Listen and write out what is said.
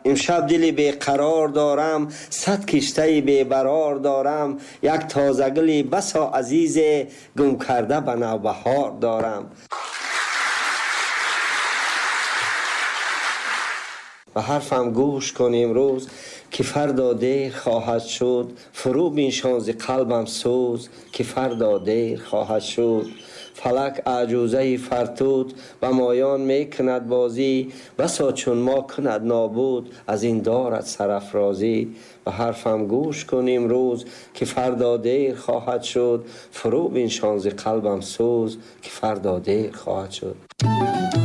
امشب دلی بیقرار دارم، صد کشته بیبرار دارم، یک تازه گلی بسا عزیز گم کرده به نوبهار دارم. و حرفم گوش کن امروز که فردا دیر خواهد شد، فرو بنشان ز قلبم سوز که فردا دیر خواهد شد. فلک عجوزه فرتود و مایان می کند بازی، بسا چون ما کند نابود از این دارد سرافرازی. و حرفم گوش کن امروز که فردا دیر خواهد شد، فرو بنشان ز قلبم سوز که فردا دیر خواهد شد.